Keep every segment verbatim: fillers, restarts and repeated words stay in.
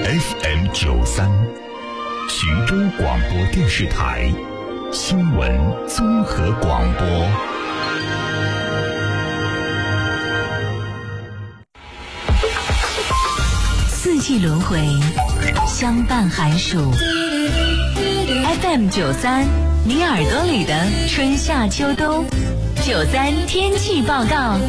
F M 九三，徐州广播电视台新闻综合广播。 四季轮回，相伴寒暑。F M 九三，你耳朵里的春夏秋冬。九三天气报告。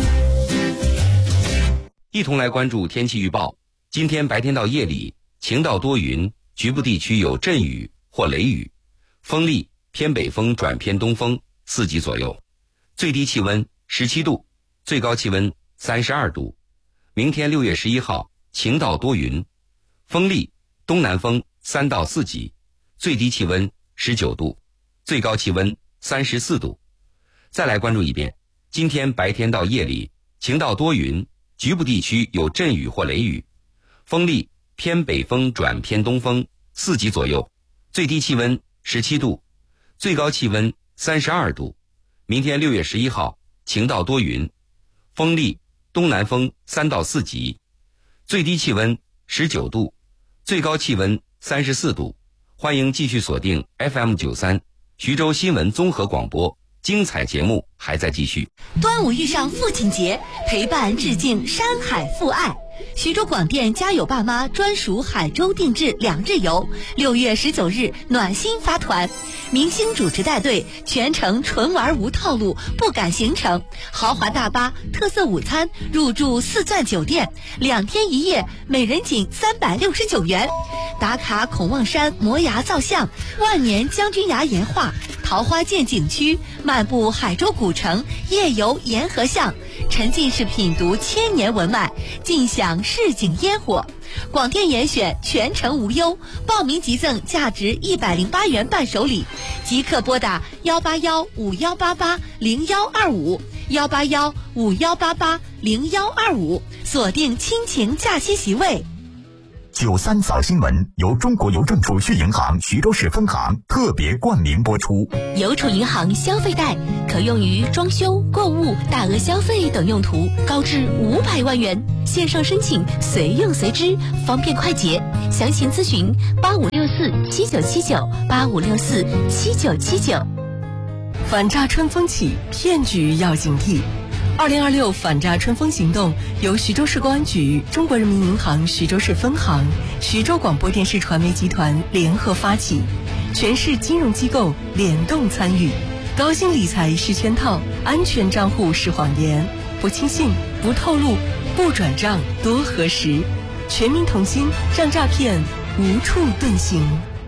一同来关注天气预报。今天白天到夜里晴到多云，局部地区有阵雨或雷雨，风力偏北风转偏东风，四级左右，最低气温十七度，最高气温三十二度。明天六月十一号晴到多云，风力东南风三到四级，最低气温十九度，最高气温三十四度。再来关注一遍，今天白天到夜里晴到多云，局部地区有阵雨或雷雨，风力偏北风转偏东风，四级左右，最低气温十七度，最高气温三十二度。明天六月十一号晴到多云，风力东南风三到四级，最低气温十九度，最高气温三十四度。欢迎继续锁定 F M 九三 徐州新闻综合广播，精彩节目还在继续。 端午遇上父亲节，陪伴致敬山海父爱。徐州广电家有爸妈专属海州定制两日游，六月十九日暖心发团，明星主持带队，全程纯玩无套路，不赶行程，豪华大巴，特色午餐，入住四钻酒店，两天一夜，每人仅三百六十九元。打卡孔望山摩崖造像，万年将军崖岩画，桃花涧景区，漫步海州古城，夜游沿河巷，沉浸式品读千年文脉，尽享市井烟火。广电严选全程无忧，报名即赠价值一百零八元伴手礼，即刻拨打幺八幺五幺八八零幺二五幺八幺五幺八八零幺二五，锁定亲情假期席位。 九三早新闻由中国邮政储蓄银行徐州市分行特别冠名播出。 邮储银行消费贷可用于装修、购物、大额消费等用途，高至五百万元，线上申请随用随支，方便快捷。详情咨询八五六四七九七九八五六四七九七九。 反诈春风起，骗局要警惕。二零二六反诈春风行动由徐州市公安局、中国人民银行徐州市分行、徐州广播电视传媒集团联合发起，全市金融机构联动参与。高薪理财是圈套，安全账户是谎言，不轻信，不透露，不转账，多核实。全民同心，让诈骗无处遁形。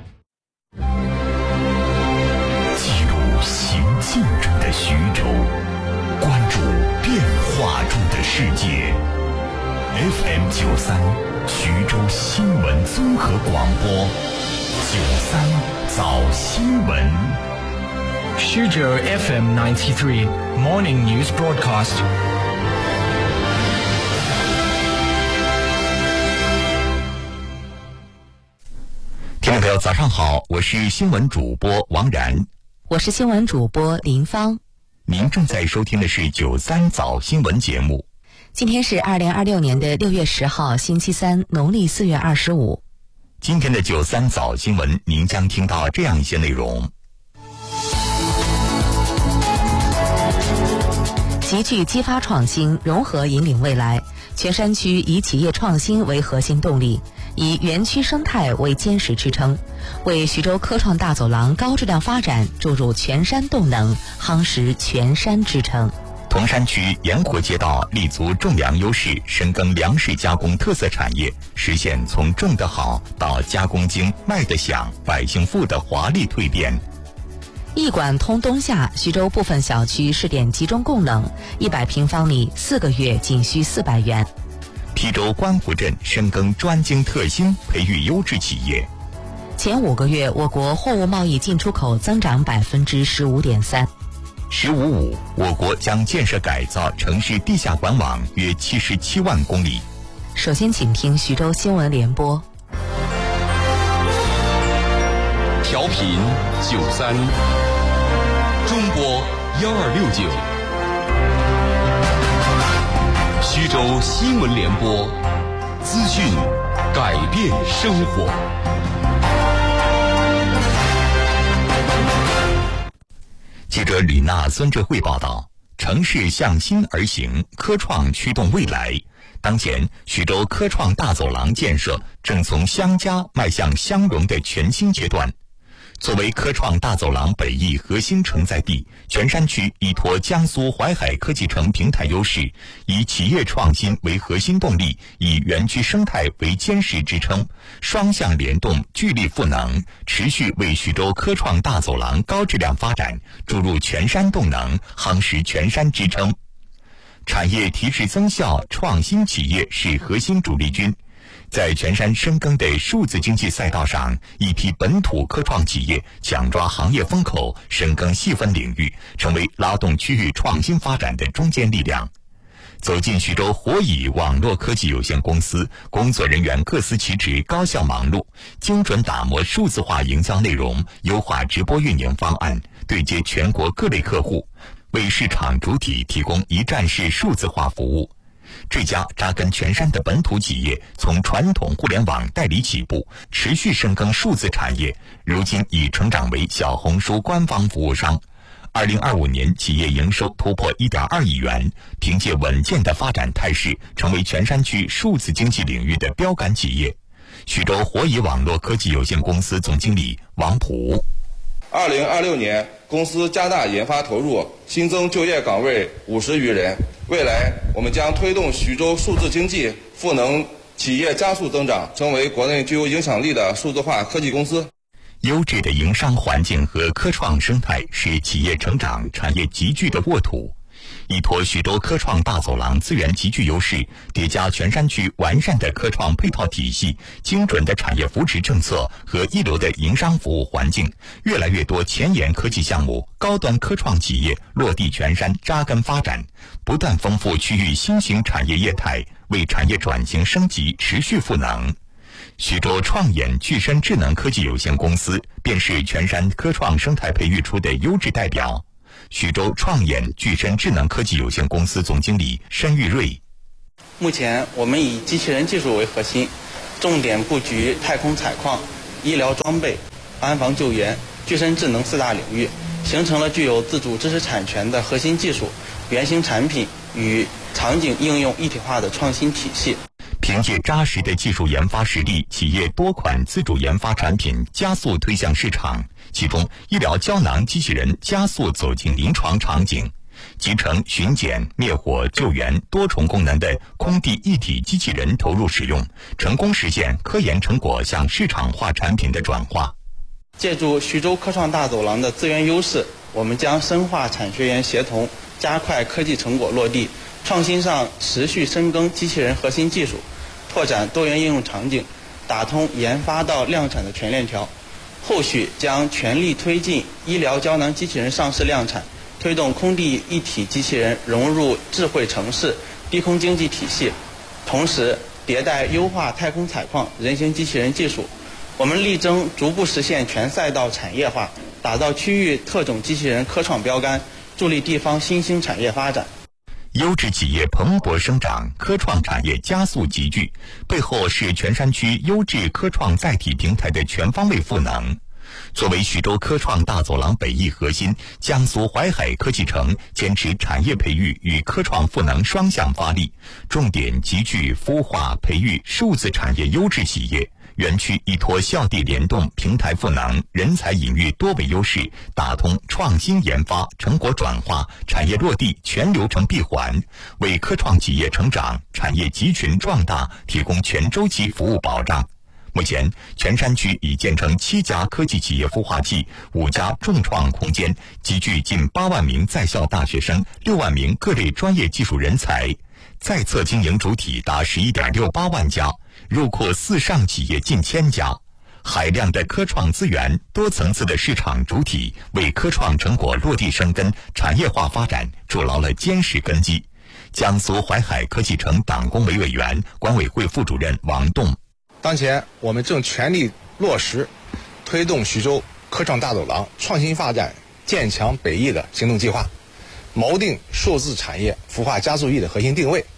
记录行进中的徐州，关注变化中的世界。F M 九三徐州新闻综合广播，九三早新闻。 徐州 F M ninety-three Morning News Broadcast。 听众朋友，早上好，我是新闻主播王然， 我是新闻主播林芳。 您正在收听的是九三早新闻节目。 今天是二零二六年的六月十号，星期三，农历四月二十五。 今天的九三早新闻，您将听到这样一些内容： 极具激发创新，融合引领未来。全山区以企业创新为核心动力，以园区生态为坚实支撑，为徐州科创大走廊高质量发展注入全山动能，夯实全山支撑。 铜山区沿湖街道立足种粮优势，深耕粮食加工特色产业，实现从种得好到加工精、卖得响、百姓富的华丽蜕变。 一管通冬夏，徐州部分小区试点集中供冷，一百平方米四个月仅需四百元。 邳州观湖镇深耕专精特新，培育优质企业。 前五个月，我国货物贸易进出口增长百分之十五点三。 十五五，我国将建设改造城市地下管网约七十七万公里。 首先，请听徐州新闻联播。 调频九三，中波幺二六九，徐州新闻联播，资讯高改变生活。 记者吕娜、孙智慧报道：城市向新而行，科创驱动未来。当前，徐州科创大走廊建设正从相加迈向相融的全新阶段。作为科创大走廊北翼核心承载地，全山区依托江苏淮海科技城平台优势，以企业创新为核心动力，以园区生态为坚实支撑，双向联动，聚力赋能，持续为徐州科创大走廊高质量发展注入全山动能，夯实全山支撑。产业提质增效，创新企业是核心主力军。在全山深耕的数字经济赛道上，一批本土科创企业抢抓行业风口，深耕细分领域，成为拉动区域创新发展的中坚力量。走进徐州火蚁网络科技有限公司，工作人员各司其职，高效忙碌，精准打磨数字化营销内容，优化直播运营方案，对接全国各类客户，为市场主体提供一站式数字化服务。这家扎根全山的本土企业，从传统互联网代理起步，持续深耕数字产业，如今已成长为小红书官方服务商。二零二五年，企业营收突破一点二亿元，凭借稳健的发展态势，成为全山区数字经济领域的标杆企业。徐州火蚁网络科技有限公司总经理王普。 二零二六年，公司加大研发投入，新增就业岗位五十余人。未来，我们将推动徐州数字经济赋能企业加速增长，成为国内具有影响力的数字化科技公司。 优质的营商环境和科创生态是企业成长、产业集聚的沃土。依托徐州科创大走廊资源极具优势，叠加全山区完善的科创配套体系、精准的产业扶持政策和一流的营商服务环境，越来越多前沿科技项目、高端科创企业落地全山扎根发展，不断丰富区域新型产业业态，为产业转型升级持续赋能。徐州创研具身智能科技有限公司便是全山科创生态培育出的优质代表。徐州创研具身智能科技有限公司总经理申玉瑞： 目前我们以机器人技术为核心，重点布局太空采矿、医疗装备、安防救援、具身智能四大领域，形成了具有自主知识产权的核心技术、原型产品与场景应用一体化的创新体系。 凭借扎实的技术研发实力，企业多款自主研发产品加速推向市场。其中，医疗胶囊机器人加速走进临床场景，集成巡检、灭火、救援多重功能的空地一体机器人投入使用，成功实现科研成果向市场化产品的转化。 借助徐州科创大走廊的资源优势，我们将深化产学研协同，加快科技成果落地。创新上持续深耕机器人核心技术，拓展多元应用场景，打通研发到量产的全链条。后续将全力推进医疗胶囊机器人上市量产，推动空地一体机器人融入智慧城市、低空经济体系，同时迭代优化太空采矿、人形机器人技术。我们力争逐步实现全赛道产业化，打造区域特种机器人科创标杆，助力地方新兴产业发展。 优质企业蓬勃生长，科创产业加速集聚，背后是全山区优质科创载体平台的全方位赋能。作为徐州科创大走廊北翼核心，江苏淮海科技城坚持产业培育与科创赋能双向发力，重点集聚孵化培育数字产业优质企业。园区依托校地联动、平台赋能、人才引育多维优势，打通创新研发、成果转化、产业落地全流程闭环，为科创企业成长、产业集群壮大提供全周期服务保障。目前，全山区已建成七家科技企业孵化器、五家重创空间，集聚近八万名在校大学生、六万名各类专业技术人才。在册经营主体达十一点六八万家，入库四上企业近千家。海量的科创资源、多层次的市场主体，为科创成果落地生根、产业化发展筑牢了坚实根基。江苏淮海科技城党工委委员、管委会副主任王栋： 当前我们正全力落实推动徐州科创大走廊创新发展建强北翼的行动计划，锚定数字产业孵化加速翼的核心定位，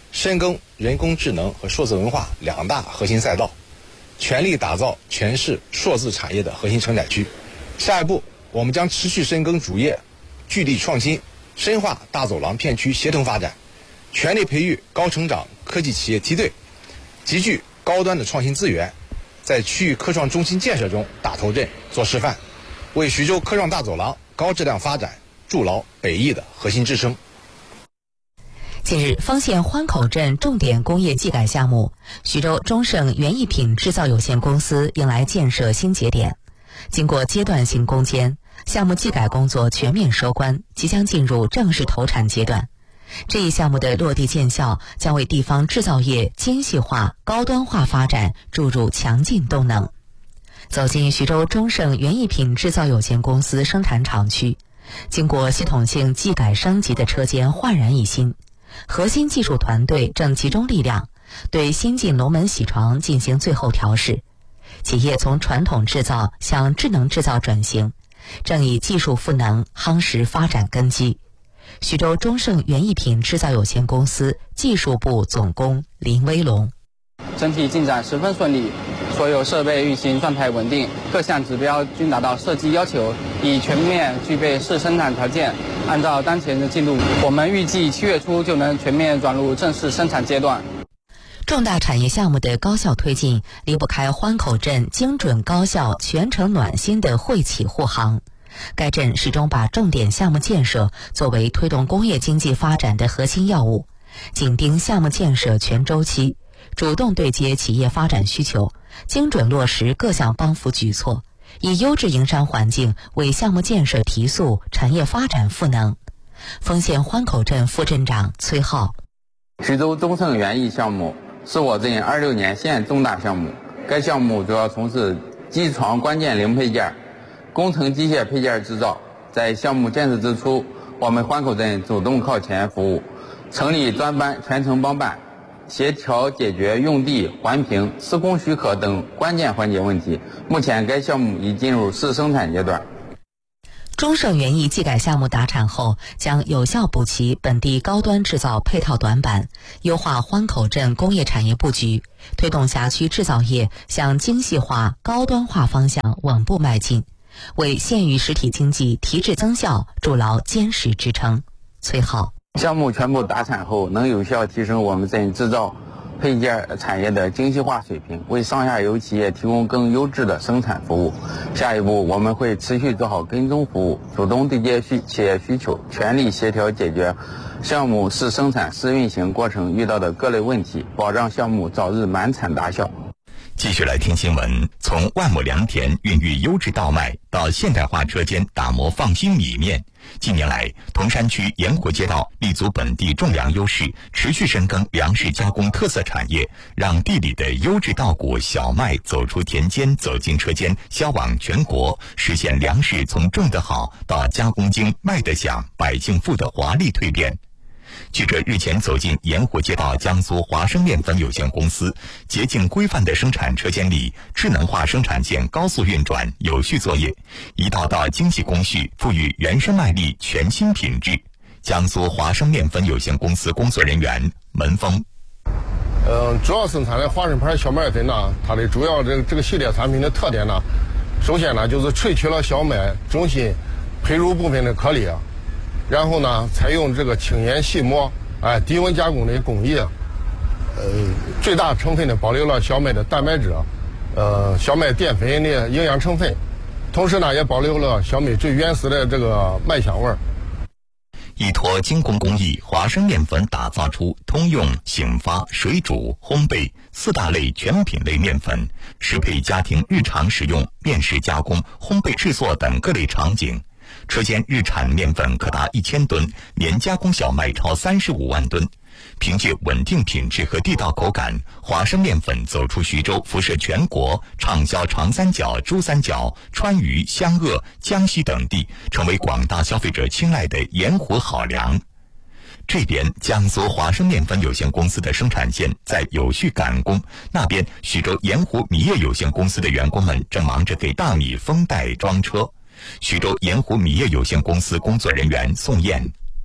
深耕人工智能和数字文化两大核心赛道，全力打造全市数字产业的核心承载区。下一步，我们将持续深耕主业，聚力创新，深化大走廊片区协同发展，全力培育高成长科技企业梯队，集聚高端的创新资源，在区域科创中心建设中打头阵做示范，为徐州科创大走廊高质量发展筑牢北翼的核心支撑。 近日，丰县欢口镇重点工业技改项目徐州中盛园艺品制造有限公司迎来建设新节点。经过阶段性攻坚，项目技改工作全面收官，即将进入正式投产阶段。这一项目的落地见效，将为地方制造业精细化、高端化发展注入强劲动能。走进徐州中盛园艺品制造有限公司生产厂区，经过系统性技改升级的车间焕然一新。核心技术团队正集中力量，对新进龙门铣床进行最后调试。企业从传统制造向智能制造转型，正以技术赋能夯实发展根基。徐州中盛园艺品制造有限公司技术部总工林威龙： 整体进展十分顺利，所有设备运行状态稳定，各项指标均达到设计要求，已全面具备试生产条件。按照当前的进度，我们预计七月初就能全面转入正式生产阶段。 重大产业项目的高效推进，离不开欢口镇精准高效、全程暖心的惠企护航。该镇始终把重点项目建设作为推动工业经济发展的核心要务，紧盯项目建设全周期，主动对接企业发展需求，精准落实各项帮扶举措，以优质营商环境为项目建设提速、产业发展赋能。丰县欢口镇副镇长崔浩： 徐州中盛园艺项目是我镇二六年县重大项目，该项目主要从事机床关键零配件、工程机械配件制造。在项目建设之初，我们欢口镇主动靠前服务，成立专班全程帮办，协调解决用地、环评、施工许可等关键环节问题。目前该项目已进入试生产阶段。 中盛园艺技改项目达产后，将有效补齐本地高端制造配套短板，优化欢口镇工业产业布局，推动辖区制造业向精细化、高端化方向稳步迈进，为县域实体经济提质增效筑牢坚实支撑。崔浩： 项目全部达产后，能有效提升我们镇制造配件产业的精细化水平，为上下游企业提供更优质的生产服务。下一步，我们会持续做好跟踪服务，主动对接需企业需求，全力协调解决项目试生产、试运行过程遇到的各类问题，保障项目早日满产达效。 继续来听新闻。从万亩良田孕育优质稻麦到现代化车间打磨放心米面，近年来铜山区盐湖街道立足本地种粮优势，持续深耕粮食加工特色产业，让地里的优质稻谷小麦走出田间，走进车间，销往全国，实现粮食从种得好到加工精、卖得响、百姓富的华丽蜕变。记者日前走进盐湖街道江苏华生面粉有限公司，洁净规范的生产车间里，智能化生产线高速运转，有序作业，一道道精细工序赋予原生麦粒全新品质。江苏华生面粉有限公司工作人员门峰： 呃，主要生产的华生牌小麦粉呢，它的主要这个这个系列产品的特点呢，首先呢就是萃取了小麦中心胚乳部分的颗粒，然后呢，采用这个轻研细磨、哎低温加工的工艺，呃，最大成分的保留了小麦的蛋白质，呃，小麦淀粉的营养成分，同时呢，也保留了小麦最原始的这个麦香味儿。 依托精工工艺，华生面粉打造出通用、醒发、水煮、烘焙四大类全品类面粉，适配家庭日常使用、面食加工、烘焙制作等各类场景。车间日产面粉可达一千吨，年加工小麦超三十五万吨。凭借稳定品质和地道口感，华生面粉走出徐州，辐射全国，畅销长三角、珠三角、川渝、湘鄂、江西等地，成为广大消费者青睐的盐湖好粮。这边江苏华生面粉有限公司的生产线在有序赶工，那边徐州盐湖米业有限公司的员工们正忙着给大米封袋装车。徐州盐湖米业有限公司工作人员宋燕：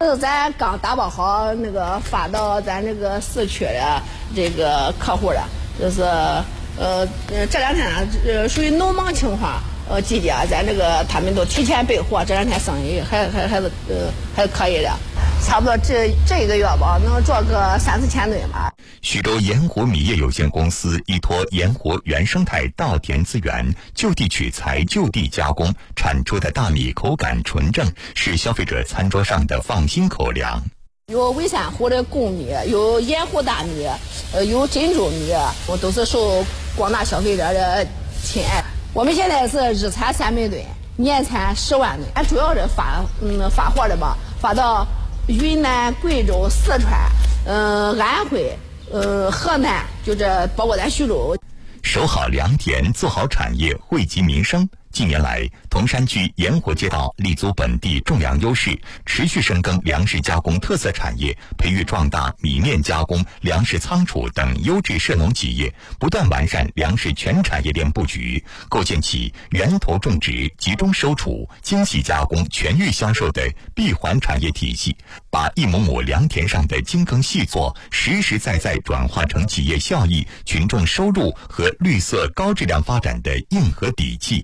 是咱刚打包好那个发到咱这个市区的这个客户了，就是呃这两天呃属于农忙情况呃季节，咱这个他们都提前备货，这两天生意还还还是呃还可以的，差不多这这个月吧能做个三四千吨吧。 徐州盐湖米业有限公司依托盐湖原生态稻田资源，就地取材、就地加工，产出的大米口感纯正，是消费者餐桌上的放心口粮。 有微山湖的贡米，有盐湖大米，呃，有珍珠米，我都是受广大消费者的亲爱。我们现在是日产三百吨，年产十万吨，俺主要是发嗯发货的吧，发到云南、贵州、四川、嗯、呃、安徽。呃，河南就这，包括咱徐州。 守好良田，做好产业，惠及民生。近年来，铜山区盐湖街道立足本地种粮优势，持续深耕粮食加工特色产业，培育壮大米面加工、粮食仓储等优质涉农企业，不断完善粮食全产业链布局，构建起源头种植、集中收储、精细加工、全域销售的闭环产业体系，把一亩亩良田上的精耕细作实实在在转化成企业效益、群众收入和绿色高质量发展的硬核底气。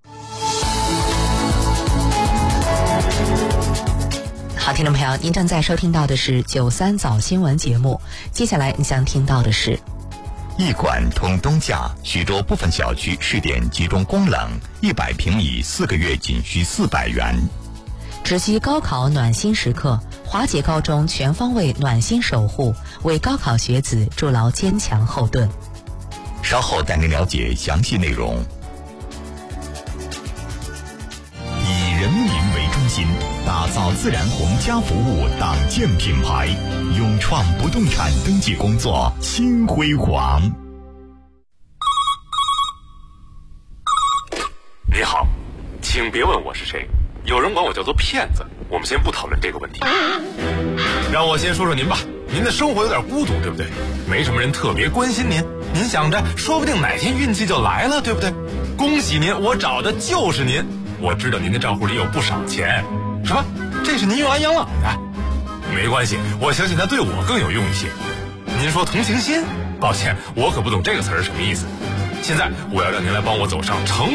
好，听众朋友，您正在收听到的是九三早新闻节目。接下来你将听到的是： 一管通冬夏，徐州部分小区试点集中供冷，一百平米四个月仅需四百元。 直击高考暖心时刻，华杰高中全方位暖心守护，为高考学子筑牢坚强后盾。 稍后带您了解详细内容。以人民为中心，打造自然红家服务党建品牌，勇创不动产登记工作新辉煌。 你好，请别问我是谁，有人管我叫做骗子。我们先不讨论这个问题，让我先说说您吧。您的生活有点孤独，对不对？没什么人特别关心您，您想着说不定哪天运气就来了，对不对？恭喜您，我找的就是您。我知道您的账户里有不少钱。什么？这是您用来养老的？没关系，我相信它对我更有用一些。您说同情心？抱歉，我可不懂这个词儿什么意思。现在我要让您来帮我走上成